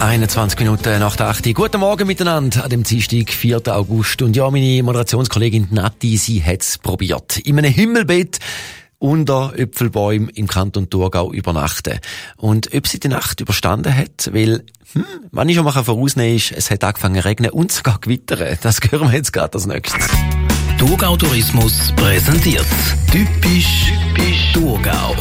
21 Minuten nach der 8. Guten Morgen miteinander an dem Dienstag, 4. August. Und ja, meine Moderationskollegin Nati, sie hat's probiert. In einem Himmelbett unter Äpfelbäumen im Kanton Thurgau übernachten. Und ob sie die Nacht überstanden hat, weil, wenn ich schon mal vorausnehmen kann, es hat angefangen zu regnen und sogar gewittern. Das hören wir jetzt gerade als nächstes. Thurgau Tourismus präsentiert Typisch Thurgau.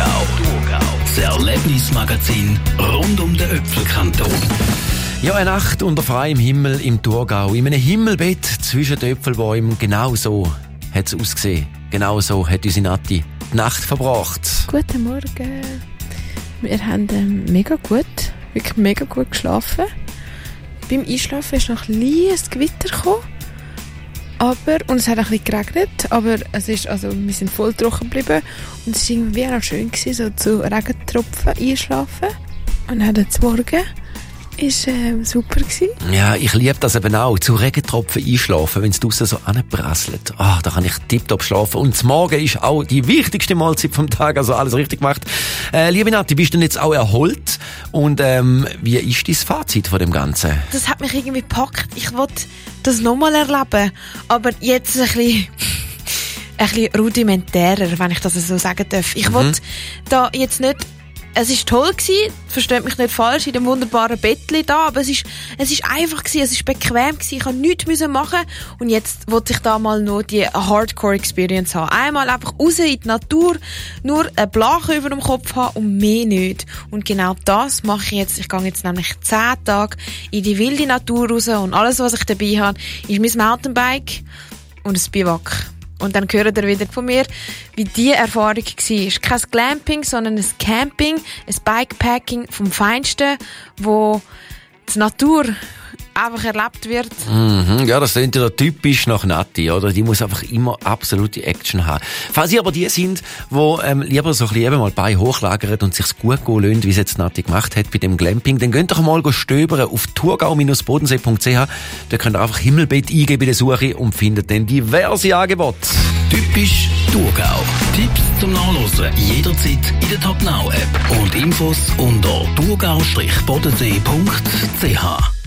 Das Erlebnismagazin rund um den Äpfelkanton. Ja, eine Nacht unter freiem Himmel im Thurgau, in einem Himmelbett zwischen den Äpfelbäumen. Genau so hat es ausgesehen. Genau so hat unsere Nati die Nacht verbracht. Guten Morgen. Wir haben mega gut geschlafen. Beim Einschlafen ist noch ein kleines Gewitter gekommen. Und es hat ein bisschen geregnet, aber wir sind voll trocken geblieben. Und es war irgendwie auch schön gewesen, so zu Regentropfen einschlafen. Und dann zum Morgen ist super gewesen. Ja, ich liebe das eben auch. Zu Regentropfen einschlafen, wenn es draussen so anprasselt. Da kann ich tipptopp schlafen. Und zum Morgen ist auch die wichtigste Mahlzeit vom Tag, also alles richtig gemacht. Liebe Nati, bist du denn jetzt auch erholt? Und wie ist dein Fazit von dem Ganzen? Das hat mich irgendwie gepackt. Ich wollte das nochmal erleben. Aber jetzt ein bisschen rudimentärer, wenn ich das so sagen darf. Ich wollte da jetzt nicht. Es war toll gewesen, versteht mich nicht falsch, in dem wunderbaren Bettchen da, aber es ist einfach gewesen, es ist bequem gewesen, ich musste nichts machen und jetzt wollte ich da mal nur die Hardcore-Experience haben. Einmal einfach raus in die Natur, nur eine Blache über dem Kopf haben und mehr nicht. Und genau das mache ich jetzt. Ich gehe jetzt nämlich 10 Tage in die wilde Natur raus und alles, was ich dabei habe, ist mein Mountainbike und ein Biwak. Und dann hört ihr wieder von mir, wie die Erfahrung war. Kein Glamping, sondern ein Camping, ein Bikepacking vom Feinsten, wo die Natur einfach erlebt wird. Ja, das klingt ja typisch nach Nati, oder? Die muss einfach immer absolute Action haben. Falls ihr aber die sind, die lieber so ein bisschen eben mal Beine hochlagern und sich's gut gehen lassen, wie es jetzt Nati gemacht hat bei dem Glamping, dann könnt ihr mal stöbern auf thurgau-bodensee.ch. Da könnt ihr einfach Himmelbett eingeben in der Suche und findet dann diverse Angebote. Typisch Thurgau. Tipps zum Nachlesen jederzeit in der Top Now App und Infos unter thurgau-bodensee.ch.